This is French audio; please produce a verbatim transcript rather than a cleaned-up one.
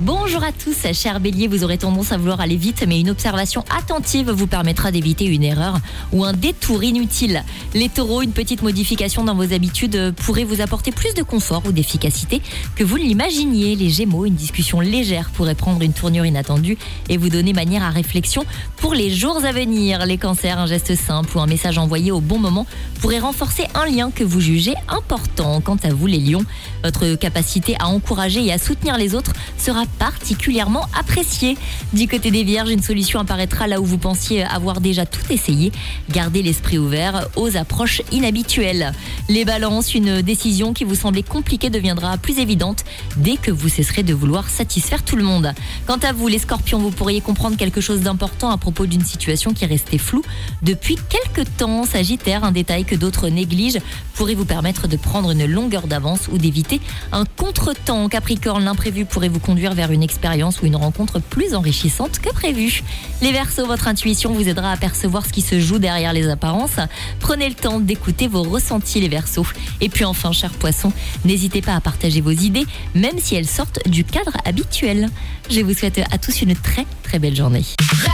Bonjour à tous, chers béliers, vous aurez tendance à vouloir aller vite, mais une observation attentive vous permettra d'éviter une erreur ou un détour inutile. Les taureaux, une petite modification dans vos habitudes pourrait vous apporter plus de confort ou d'efficacité que vous ne l'imaginiez. Les gémeaux, une discussion légère pourrait prendre une tournure inattendue et vous donner manière à réflexion pour les jours à venir. Les cancers, un geste simple ou un message envoyé au bon moment pourrait renforcer un lien que vous jugez important. Quant à vous, les lions, votre capacité à encourager et à soutenir les autres sera particulièrement appréciée. Du côté des vierges, une solution apparaîtra là où vous pensiez avoir déjà tout essayé. Gardez l'esprit ouvert aux approches inhabituelles. Les balances, une décision qui vous semblait compliquée deviendra plus évidente dès que vous cesserez de vouloir satisfaire tout le monde. Quant à vous, les scorpions, vous pourriez comprendre quelque chose d'important à propos d'une situation qui restait floue depuis quelque temps. Sagittaire, un détail que d'autres négligent pourrait vous permettre de prendre une longueur d'avance ou d'éviter un contretemps. Capricorne, l'imprévu pourrait vous conduire vers une expérience ou une rencontre plus enrichissante que prévu. Les Verseaux, votre intuition vous aidera à percevoir ce qui se joue derrière les apparences. Prenez le temps d'écouter vos ressentis, les Verseaux. Et puis enfin, chers poissons, n'hésitez pas à partager vos idées, même si elles sortent du cadre habituel. Je vous souhaite à tous une très très belle journée.